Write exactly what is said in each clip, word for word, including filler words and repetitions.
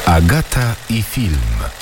Agata i film.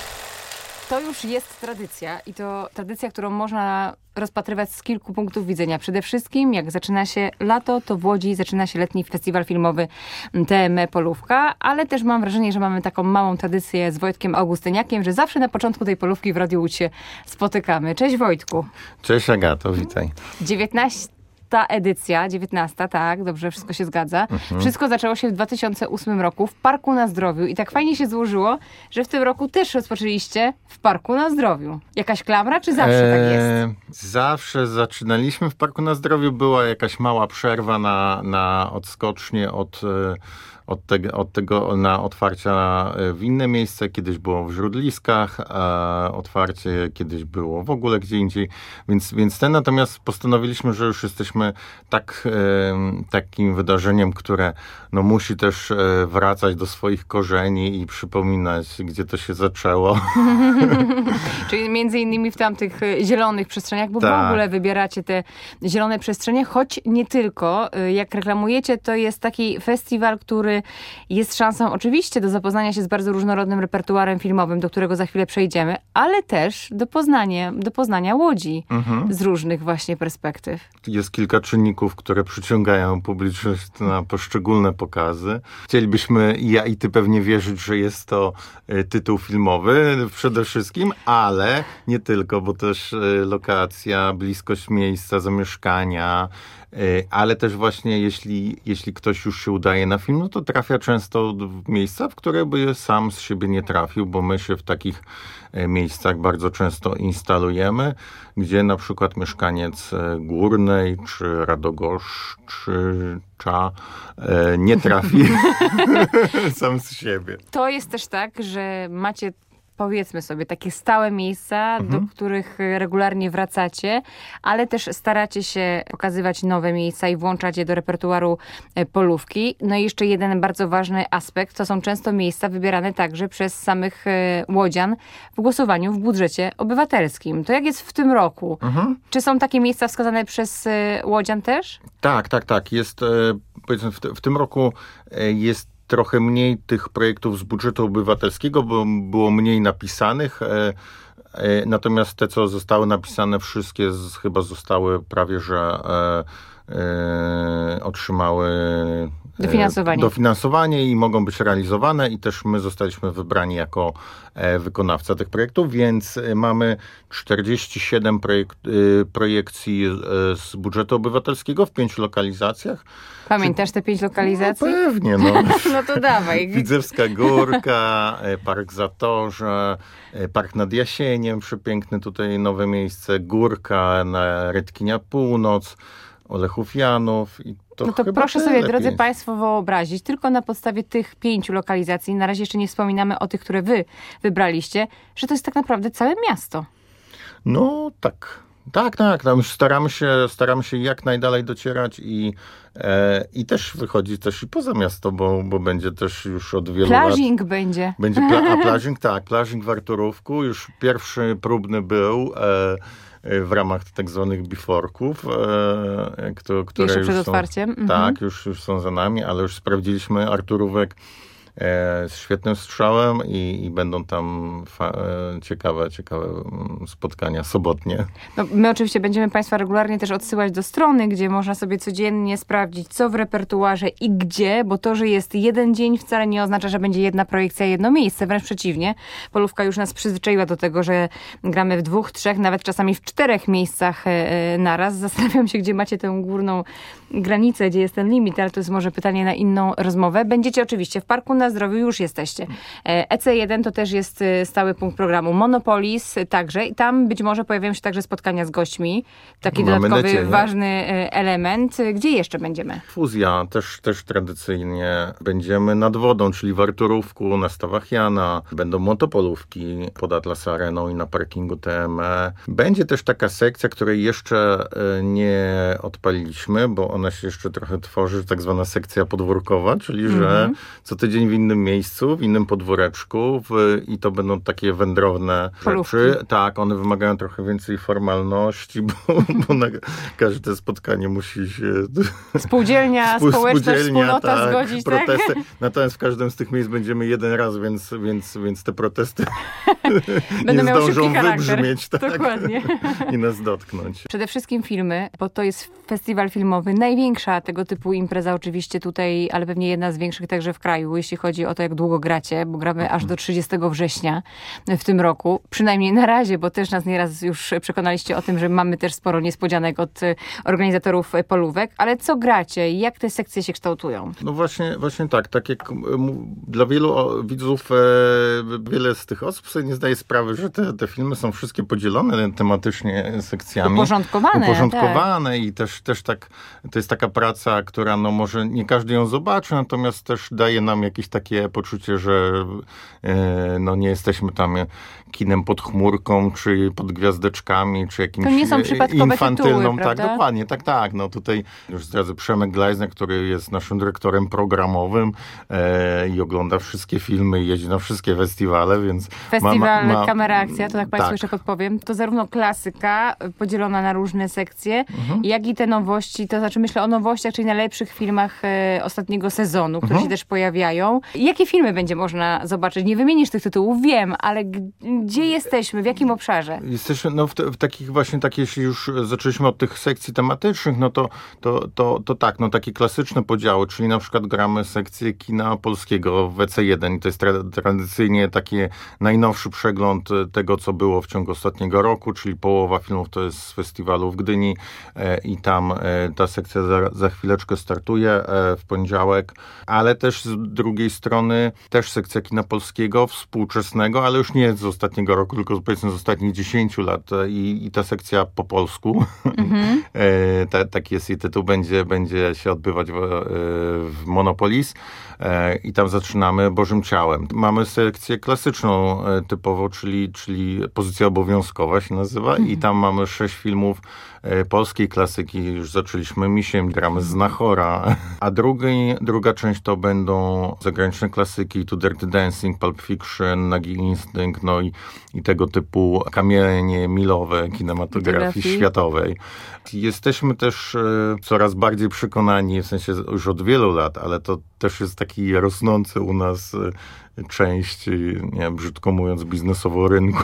To już jest tradycja i to tradycja, którą można rozpatrywać z kilku punktów widzenia. Przede wszystkim, jak zaczyna się lato, to w Łodzi zaczyna się letni festiwal filmowy T M E Polówka, ale też mam wrażenie, że mamy taką małą tradycję z Wojtkiem Augustyniakiem, że zawsze na początku tej polówki w Radiu Łódź się spotykamy. Cześć Wojtku. Cześć Agato, witaj. dziewiętnasta edycja, dziewiętnasta, tak, dobrze, wszystko się zgadza. Mhm. Wszystko zaczęło się w dwa tysiące ósmym roku w Parku na Zdrowiu i tak fajnie się złożyło, że w tym roku też rozpoczęliście w Parku na Zdrowiu. Jakaś klamra, czy zawsze eee, tak jest? Zawsze zaczynaliśmy w Parku na Zdrowiu, była jakaś mała przerwa na, na odskocznie od... Od tego, od tego na otwarcia w inne miejsce. Kiedyś było w Źródliskach, a otwarcie kiedyś było w ogóle gdzie indziej. Więc, więc ten natomiast postanowiliśmy, że już jesteśmy tak, e, takim wydarzeniem, które no, musi też e, wracać do swoich korzeni i przypominać, gdzie to się zaczęło. Czyli między innymi w tamtych zielonych przestrzeniach, bo tak. W ogóle wybieracie te zielone przestrzenie, choć nie tylko. Jak reklamujecie, to jest taki festiwal, który jest szansą oczywiście do zapoznania się z bardzo różnorodnym repertuarem filmowym, do którego za chwilę przejdziemy, ale też do poznania, do poznania Łodzi mhm. z różnych właśnie perspektyw. Jest kilka czynników, które przyciągają publiczność na poszczególne pokazy. Chcielibyśmy, ja i ty pewnie wierzyć, że jest to tytuł filmowy przede wszystkim, ale nie tylko, bo też lokacja, bliskość miejsca zamieszkania, ale też właśnie jeśli, jeśli ktoś już się udaje na film, no to trafia często w miejsca, w które by sam z siebie nie trafił, bo my się w takich miejscach bardzo często instalujemy, gdzie na przykład mieszkaniec Górnej, czy Radogoszcza nie trafi sam z siebie. To jest też tak, że macie, powiedzmy sobie, takie stałe miejsca, mhm. do których regularnie wracacie, ale też staracie się pokazywać nowe miejsca i włączać je do repertuaru polówki. No i jeszcze jeden bardzo ważny aspekt, to są często miejsca wybierane także przez samych łodzian w głosowaniu w budżecie obywatelskim. To jak jest w tym roku? Mhm. Czy są takie miejsca wskazane przez łodzian też? Tak, tak, tak. Jest, powiedzmy, w, w tym roku jest trochę mniej tych projektów z budżetu obywatelskiego, bo było mniej napisanych. E, e, natomiast te, co zostały napisane, wszystkie z, chyba zostały prawie, że e, e, otrzymały dofinansowanie. dofinansowanie i mogą być realizowane i też my zostaliśmy wybrani jako e, wykonawca tych projektów, więc mamy czterdzieści siedem projek- projekcji e, z budżetu obywatelskiego w pięciu lokalizacjach. Pamiętasz te pięć lokalizacji? No pewnie, no. No to dawaj. Widzewska Górka, Park Zatorze, Park nad Jasieniem, przepiękne tutaj nowe miejsce, Górka na Redkinia Północ, Olechów Janów. I to no to proszę sobie, lepiej. drodzy Państwo, wyobrazić, tylko na podstawie tych pięciu lokalizacji, na razie jeszcze nie wspominamy o tych, które wy wybraliście, że to jest tak naprawdę całe miasto. No tak. Tak, tak. Tam staramy się, staramy się jak najdalej docierać i, e, i też wychodzić też i poza miasto, bo, bo będzie też już od wielu plażing lat... będzie. Będzie pla- a plażing, tak. Plażing w Arturówku. Już pierwszy próbny był e, w ramach tak zwanych biforków, e, które, które Jeszcze już przed są, otwarciem. Mhm. Tak, już, już są za nami, ale już sprawdziliśmy Arturówek z świetnym strzałem i, i będą tam fa- ciekawe, ciekawe spotkania sobotnie. No, my oczywiście będziemy Państwa regularnie też odsyłać do strony, gdzie można sobie codziennie sprawdzić, co w repertuarze i gdzie, bo to, że jest jeden dzień, wcale nie oznacza, że będzie jedna projekcja, jedno miejsce. Wręcz przeciwnie. Polówka już nas przyzwyczaiła do tego, że gramy w dwóch, trzech, nawet czasami w czterech miejscach e, naraz. Zastanawiam się, gdzie macie tę górną granicę, gdzie jest ten limit, ale to jest może pytanie na inną rozmowę. Będziecie oczywiście w Parku na Zdrowiu, już jesteście. E C jeden to też jest stały punkt programu. Monopolis także i tam być może pojawią się także spotkania z gośćmi. Taki Mamy dodatkowy, nadzieję. ważny element. Gdzie jeszcze będziemy? Fuzja też, też tradycyjnie będziemy nad wodą, czyli w Arturówku, na Stawach Jana. Będą motopolówki pod Atlas Areną i na parkingu T M E. Będzie też taka sekcja, której jeszcze nie odpaliliśmy, bo ona się jeszcze trochę tworzy, tak zwana sekcja podwórkowa, czyli mm-hmm. że co tydzień w innym miejscu, w innym podwóreczku w, i to będą takie wędrowne Polówki. rzeczy. Tak, one wymagają trochę więcej formalności, bo, bo na każde spotkanie musi się... Spółdzielnia, Spół- społeczność, spółdzielnia, wspólnota tak, zgodzić, protesty. tak? Natomiast w każdym z tych miejsc będziemy jeden raz, więc, więc, więc te protesty Będą nie miały zdążą szybki charakter. wybrzmieć tak, Dokładnie. i nas dotknąć. Przede wszystkim filmy, bo to jest festiwal filmowy, największa tego typu impreza oczywiście tutaj, ale pewnie jedna z większych także w kraju, jeśli chodzi o to, jak długo gracie, bo gramy aż do trzydziestego września w tym roku. Przynajmniej na razie, bo też nas nieraz już przekonaliście o tym, że mamy też sporo niespodzianek od organizatorów polówek. Ale co gracie? Jak te sekcje się kształtują? No właśnie, właśnie tak. Tak jak m, dla wielu o, widzów, e, wiele z tych osób sobie nie zdaje sprawy, że te, te filmy są wszystkie podzielone tematycznie sekcjami. Uporządkowane. Uporządkowane tak. i też, też tak, to jest taka praca, która no może nie każdy ją zobaczy, natomiast też daje nam jakieś takie poczucie, że e, no nie jesteśmy tam kinem pod chmurką, czy pod gwiazdeczkami, czy jakimś To nie są przypadkowe infantylną. tytuły, tak, prawda? dokładnie, tak, tak. No tutaj już zdradzę, Przemek Glajzner, który jest naszym dyrektorem programowym e, i ogląda wszystkie filmy i jeździ na wszystkie festiwale, więc... Festiwal ma, ma, ma, Kamera Akcja, to tak Państwu tak. jeszcze podpowiem, to zarówno klasyka podzielona na różne sekcje, Mhm. jak i te nowości, to znaczy myślę o nowościach, czyli najlepszych filmach e, ostatniego sezonu, które Mhm. się też pojawiają. Jakie filmy będzie można zobaczyć? Nie wymienisz tych tytułów, wiem, ale g- gdzie jesteśmy, w jakim obszarze? Jesteśmy no, w, te, w takich właśnie, tak, jeśli już zaczęliśmy od tych sekcji tematycznych, no to, to, to, to tak, no takie klasyczne podziały, czyli na przykład gramy sekcję kina polskiego w W C jeden i to jest tra- tradycyjnie taki najnowszy przegląd tego, co było w ciągu ostatniego roku, czyli połowa filmów to jest z festiwalu w Gdyni e, i tam e, ta sekcja za, za chwileczkę startuje e, w poniedziałek, ale też z drugiej strony też sekcja kina polskiego, współczesnego, ale już nie z ostatniego roku, tylko powiedzmy z ostatnich dziesięciu lat e, i, i ta sekcja po polsku, Mhm. e, ta, taki jest jej tytuł, będzie, będzie się odbywać w, e, w Monopolis e, i tam zaczynamy Bożym Ciałem. Mamy sekcję klasyczną e, typowo, czyli, czyli pozycja obowiązkowa się nazywa Mhm. i tam mamy sześć filmów e, polskiej klasyki. Już zaczęliśmy Misiem, gramy Znachora, a drugi, druga część to będą zagraniczne klasyki, tu Dirty Dancing, Pulp Fiction, Nagi Instynkt, no i, i tego typu kamienie milowe kinematografii Fotografii. światowej. Jesteśmy też e, coraz bardziej przekonani, w sensie już od wielu lat, ale to też jest taki rosnący u nas e, część, nie wiem, brzydko mówiąc, biznesowo rynku.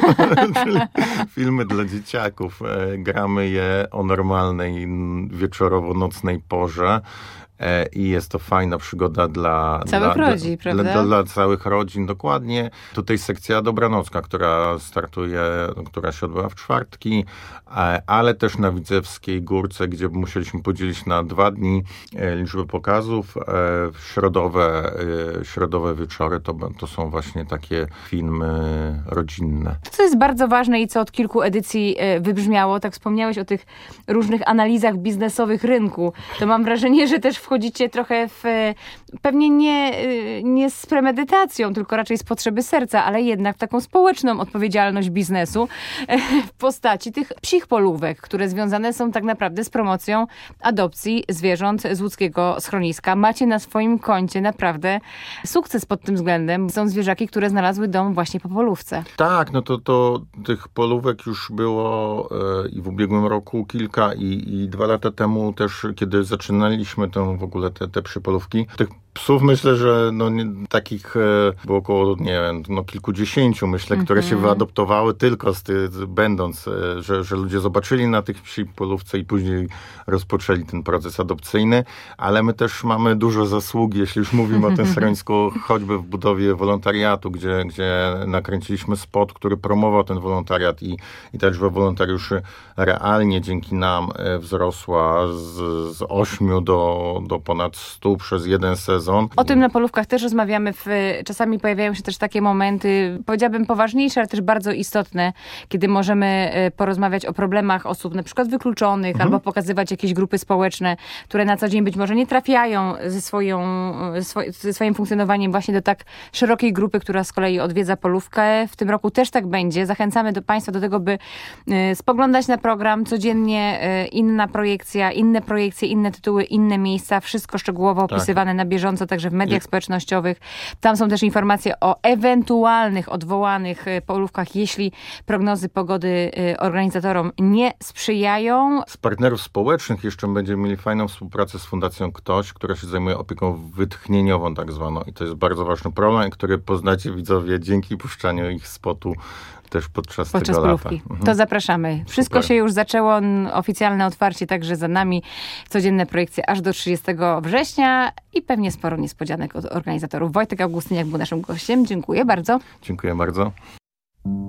Czyli filmy dla dzieciaków. E, gramy je o normalnej wieczorowo-nocnej porze. E, I jest to fajna przygoda dla... Całych dla, rodzin, dla, prawda? Dla, dla całych rodzin, dokładnie. Tutaj sekcja Dobranocka, która startuje, która się odbywa w czwartki, e, ale też na Widzewskiej Górce, gdzie musieliśmy podzielić na dwa dni e, liczbę pokazów. E, środowe, e, środowe wieczory to, to są właśnie takie filmy rodzinne. To, co jest bardzo ważne i co od kilku edycji e, wybrzmiało, tak wspomniałeś o tych różnych analizach biznesowych rynku, to mam wrażenie, że też wchodzicie trochę w, e, pewnie nie, e, nie z premedytacją, tylko raczej z potrzeby serca, ale jednak w taką społeczną odpowiedzialność biznesu e, w postaci tych psich polówek, które związane są tak naprawdę z promocją adopcji zwierząt z łódzkiego schroniska. Macie na swoim koncie naprawdę sukces pod tym względem. Są zwierzaki, które znalazły dom właśnie po polówce. Tak, no to, to tych polówek już było e, i w ubiegłym roku kilka i, i dwa lata temu też, kiedy zaczynaliśmy tę w ogóle te, te przypolówki. Tych psów myślę, że no, nie, takich e, było około, nie wiem, no kilkudziesięciu myślę, mm-hmm. które się wyadoptowały tylko z ty, będąc, e, że, że ludzie zobaczyli na tych psi polówce i później rozpoczęli ten proces adopcyjny, ale my też mamy dużo zasługi, jeśli już mówimy o tym schronisku, choćby w budowie wolontariatu, gdzie, gdzie nakręciliśmy spot, który promował ten wolontariat i, i ta liczba wolontariuszy realnie dzięki nam e, wzrosła z, z ośmiu do, do ponad stu przez jeden sezon. O tym na polówkach też rozmawiamy. W, czasami pojawiają się też takie momenty, powiedziałabym poważniejsze, ale też bardzo istotne, kiedy możemy porozmawiać o problemach osób na przykład wykluczonych, mhm. albo pokazywać jakieś grupy społeczne, które na co dzień być może nie trafiają ze, swoją, ze swoim funkcjonowaniem właśnie do tak szerokiej grupy, która z kolei odwiedza polówkę. W tym roku też tak będzie. Zachęcamy do Państwa do tego, by spoglądać na program. Codziennie inna projekcja, inne projekcje, inne tytuły, inne miejsca. Wszystko szczegółowo opisywane tak. na bieżąco bieżąco, także w mediach społecznościowych. Tam są też informacje o ewentualnych odwołanych polówkach, jeśli prognozy pogody organizatorom nie sprzyjają. Z partnerów społecznych jeszcze będziemy mieli fajną współpracę z Fundacją Ktoś, która się zajmuje opieką wytchnieniową tak zwaną. I to jest bardzo ważny problem, który poznacie widzowie dzięki puszczaniu ich spotu też podczas, podczas tego polówki. lata. Mhm. To zapraszamy. Wszystko Super. się już zaczęło, oficjalne otwarcie także za nami. Codzienne projekcje aż do trzydziestego września i pewnie sporo niespodzianek od organizatorów. Wojtek Augustyniak był naszym gościem. Dziękuję bardzo. Dziękuję bardzo.